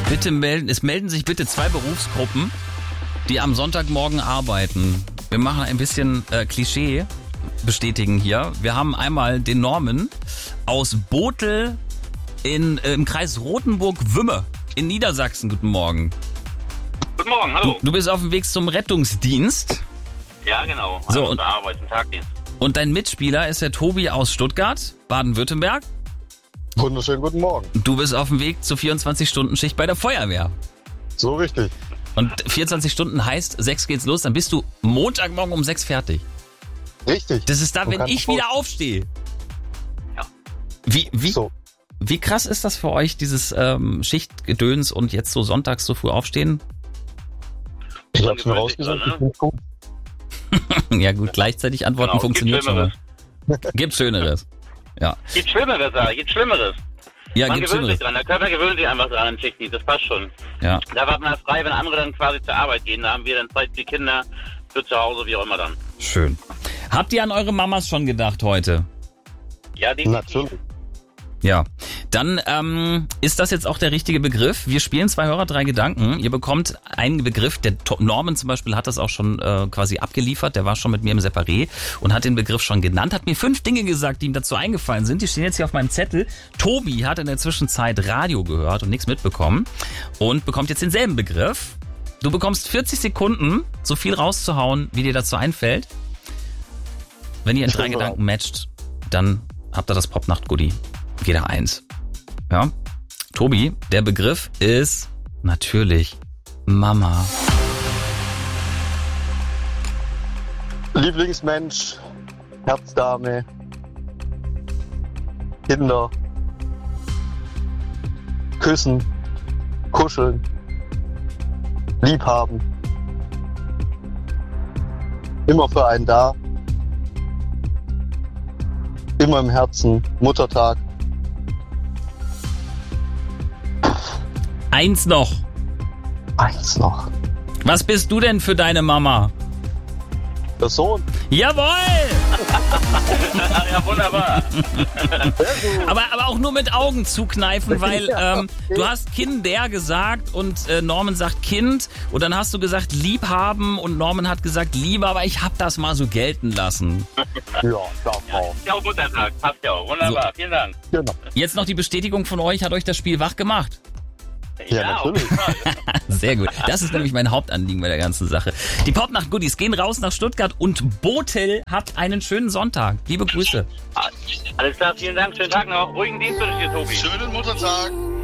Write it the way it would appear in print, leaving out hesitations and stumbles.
Es melden sich bitte 2 Berufsgruppen, die am Sonntagmorgen arbeiten. Wir machen ein bisschen Klischee bestätigen hier. Wir haben einmal den Norman aus Botel im Kreis Rothenburg-Wümme in Niedersachsen. Guten Morgen. Guten Morgen, hallo. Du bist auf dem Weg zum Rettungsdienst. Ja, genau. So, und Arbeit, im Tagdienst. Und dein Mitspieler ist der Tobi aus Stuttgart, Baden-Württemberg. Wunderschönen guten Morgen. Du bist auf dem Weg zur 24-Stunden-Schicht bei der Feuerwehr. So richtig. Und 24 Stunden heißt, 6 geht's los, dann bist du Montagmorgen um 6 fertig. Richtig. Das ist dann, wenn ich wieder aufstehe. Ja. Wie krass ist das für euch, dieses Schichtgedöns und jetzt so sonntags so früh aufstehen? Ich hab's mir rausgesucht. Ja gut, gleichzeitig antworten funktioniert schon. Gibt's Schöneres. Ja. Gibt Schlimmeres, gibt Schlimmeres. Ja, man gibt's gewöhnt Schlimmeres. sich dran, der Körper gewöhnt sich einfach dran im Schichtdienst, das passt schon. Ja. Da war man frei, wenn andere dann quasi zur Arbeit gehen, da haben wir dann Zeit für die Kinder, für zu Hause, wie auch immer dann. Schön. Habt ihr an eure Mamas schon gedacht heute? Ja, definitiv. Natürlich. Ja, dann ist das jetzt auch der richtige Begriff. Wir spielen 2 Hörer, 3 Gedanken. Ihr bekommt einen Begriff, der Norman zum Beispiel hat das auch schon quasi abgeliefert, der war schon mit mir im Separé und hat den Begriff schon genannt, hat mir 5 Dinge gesagt, die ihm dazu eingefallen sind. Die stehen jetzt hier auf meinem Zettel. Tobi hat in der Zwischenzeit Radio gehört und nichts mitbekommen und bekommt jetzt denselben Begriff. Du bekommst 40 Sekunden, so viel rauszuhauen, wie dir dazu einfällt. Wenn ihr in 3 Gedanken matcht, dann habt ihr das Popnacht-Goodie. Jeder 1. Ja. Tobi, der Begriff ist natürlich Mama. Lieblingsmensch, Herzdame, Kinder, küssen, kuscheln, liebhaben, immer für einen da, immer im Herzen, Muttertag. 1 noch. 1 noch. Was bist du denn für deine Mama? Der Sohn. Jawohl! Ja, wunderbar. Aber auch nur mit Augen zukneifen, weil du hast Kinder gesagt und Norman sagt Kind und dann hast du gesagt Liebhaben und Norman hat gesagt Liebe, aber ich hab das mal so gelten lassen. Ja, klar, Frau. Ja, auch Muttertag, passt ja auch. Wunderbar, So. vielen Dank. Genau. Jetzt noch die Bestätigung von euch, hat euch das Spiel wach gemacht? Ja, auf jeden Fall. Sehr gut. Das ist nämlich mein Hauptanliegen bei der ganzen Sache. Die Popnacht-Goodies gehen raus nach Stuttgart und Botel hat einen schönen Sonntag. Liebe Grüße. Alles klar, vielen Dank, schönen Tag noch. Ruhigen Dienst wünsche ich dir, Tobi. Schönen Muttertag.